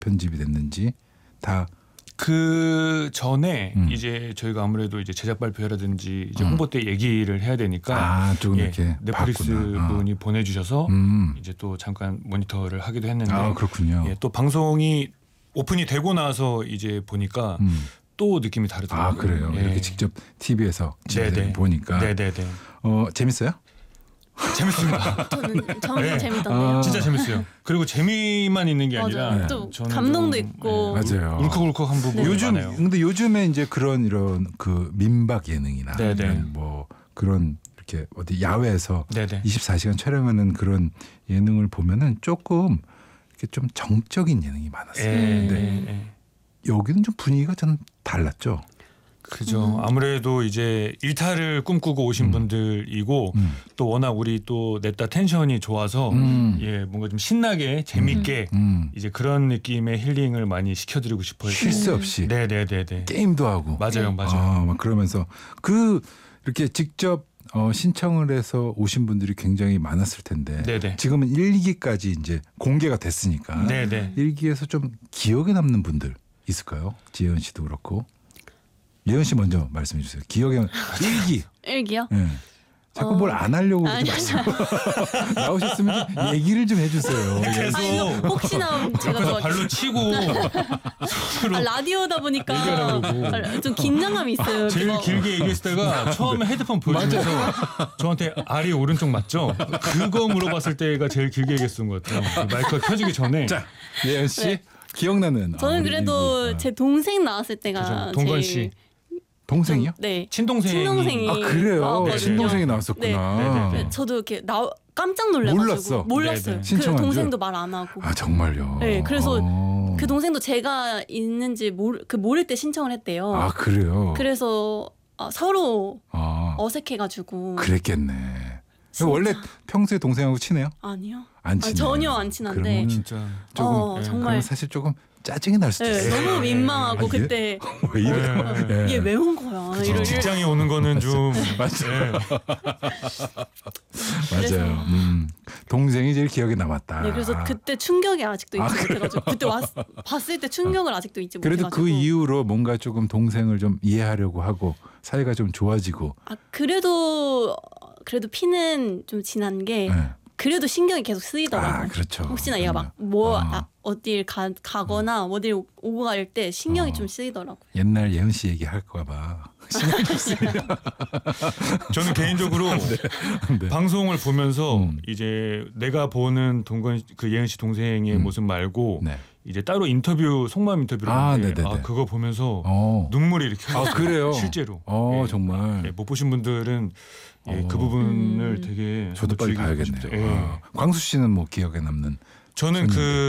편집이 됐는지 다. 그 전에 이제 저희가 아무래도 이제 제작 발표라든지 이제 홍보 때 얘기를 해야 되니까 조금 이렇게 넷플릭스 봤구나. 분이 보내주셔서 이제 또 잠깐 모니터를 하기도 했는데 그렇군요. 또 방송이 오픈이 되고 나서 이제 보니까 또 느낌이 다르더라고요. 그래요. 이렇게 직접 TV에서 보니까. 네네네. 재밌어요? 재밌습니다. 저는 재밌던데요. 진짜 재밌어요. 그리고 재미만 있는 게 아니라 또 감동도 있고. 맞아요. 울컥울컥한 부분이 많아요. 근데 요즘에 이제 이런 그 민박 예능이나 뭐 그런 이렇게 어디 야외에서 24시간 촬영하는 그런 예능을 보면은 조금 이렇게 좀 정적인 예능이 많았어요. 근데 여기는 좀 분위기가 좀 달랐죠. 그죠. 아무래도 이제 일탈을 꿈꾸고 오신 분들이고 또 워낙 우리 또 넷다 텐션이 좋아서 뭔가 좀 신나게 재밌게 이제 그런 느낌의 힐링을 많이 시켜드리고 싶어요. 쉴 새 없이. 네네네네. 게임도 하고. 맞아요. 막 그러면서 이렇게 직접 신청을 해서 오신 분들이 굉장히 많았을 텐데 지금은 1기까지 이제 공개가 됐으니까 1기에서 좀 기억에 남는 분들 있을까요? 지혜은 씨도 그렇고. 예은 씨 먼저 말씀해 주세요. 기억에 1기. 1기요? 네. 자꾸 뭘 안 하려고 그러지 마시고 나오셨으면 얘기를 좀 해주세요. 계속 혹시나 제가 발로 치고 라디오다 보니까 좀 긴장감이 있어요. 제일 길게 얘기했을 때가 처음에 헤드폰 보여주면서 저한테 알이 오른쪽 맞죠? 그거 물어봤을 때가 제일 길게 얘기했던 것 같아요. 마이크가 켜지기 전에. 자, 예은 씨 기억나는. 저는 그래도 제 동생 나왔을 때가 동건 씨. 동생이요? 네. 친동생이. 그래요. 친동생이 나왔었구나. 네. 저도 이렇게 깜짝 놀라가지고 몰랐어요. 그 동생도 말 안 하고. 정말요? 네. 그래서 그 동생도 제가 있는지 모를 때 신청을 했대요. 그래요? 그래서 서로 어색해가지고. 그랬겠네. 원래 평소에 동생하고 친해요? 아니요. 안 친해요. 전혀 안 친한데. 진짜 조금 정말 사실 조금 짜증이 날 수도 있어요. 너무 민망하고 그때 왜 이래? 얘 왜 온 거야? 직장에 오는 거는 좀 맞아요. 맞아요. 동생이 제일 기억에 남았다. 네, 그래서 그때 충격이 아직도 잊지 못해가지고 그때 봤을 때 충격을 아직도 잊지 못해가지고. 그래도 그 이후로 뭔가 조금 동생을 좀 이해하려고 하고 사이가 좀 좋아지고. 그래도 피는 좀 지난 게. 그래도 신경이 계속 쓰이더라고요. 그렇죠. 혹시나 얘가 막 어딜 가거나 어딜 오고 갈 때 신경이 좀 쓰이더라고요. 옛날 예은 씨 얘기할까 봐 신경이 좀 쓰이요. 저는 개인적으로 방송을 보면서 이제 내가 보는 그 예은 씨 동생의 모습 말고 이제 따로 속마음 인터뷰를 하는데 그거 보면서 눈물이 이렇게 그래요? 실제로. 정말. 못 보신 분들은 그 부분을 되게 저도 빨리 봐야겠네요. 광수 씨는 뭐 기억에 남는? 저는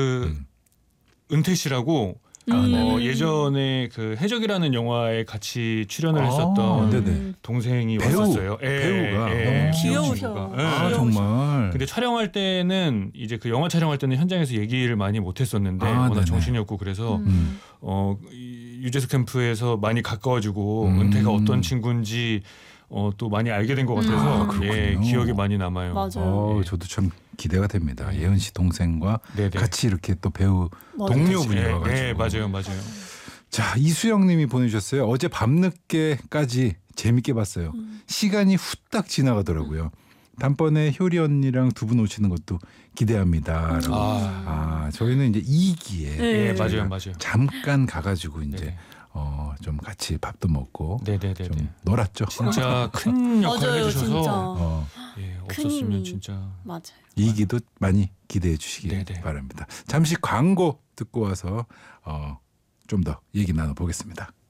은퇴 씨라고 예전에 그 해적이라는 영화에 같이 출연을 했었던 동생이 왔었어요. 배우가 귀여우셔. 정말. 근데 촬영할 때는 이제 그 영화 촬영할 때는 현장에서 얘기를 많이 못했었는데 워낙 정신이 없고 그래서 유재석 캠프에서 많이 가까워지고 은퇴가 어떤 친구인지 또 많이 알게 된 것 같아서 기억이 많이 남아요. 맞아요. 저도 참 기대가 됩니다. 예은 씨 동생과 같이 이렇게 또 배우 동료분이 와가지고. 맞아요. 자, 이수영님이 보내주셨어요. 어제 밤늦게까지 재밌게 봤어요. 시간이 후딱 지나가더라고요. 다음번에 효리 언니랑 두 분 오시는 것도 기대합니다. 저희는 이제 2기에 맞아요. 잠깐 가가지고 이제 좀 같이 밥도 먹고 좀 놀았죠. 진짜 큰 역할을 해주셔서 큰 없었으면 진짜. 맞아요. 2기도 많이 기대해 주시기 바랍니다. 잠시 광고 듣고 와서 좀 더 얘기 나눠보겠습니다.